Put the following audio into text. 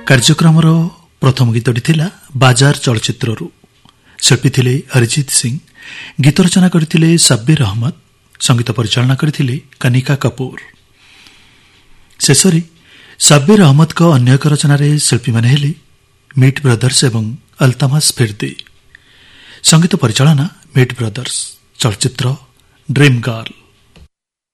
କାର୍ଯ୍ୟକ୍ରମର ପ୍ରଥମ ଗୀତଟି ଥିଲା ବାଜାର ଚଳଚ୍ଚିତ୍ରରୁ। ଶିଳ୍ପୀ ଥିଲେ ଅରିଜିତ ସିଂ, ଗୀତ ରଚନା କରିଥିଲେ ସାବ୍ବିର ଅହମଦ, ସଙ୍ଗୀତ ପରିଚାଳନା କରିଥିଲେ କନିକା କପୁର। ଶେଷରେ ସାବ୍ବିର ଅହମଦଙ୍କ ଅନ୍ୟ ଏକ ରଚନାରେ ଶିଳ୍ପୀମାନେ ହେଲେ ମିଟ୍ ବ୍ରଦର୍ସ ଏବଂ ଅଲତାମାସ ଫିର୍ଦି। ସଙ୍ଗୀତ ପରିଚାଳନା ମିଟ୍ ବ୍ରଦର୍ସ। ଚଳଚ୍ଚିତ୍ର ଡ୍ରିମ୍ ଗର୍ଲ।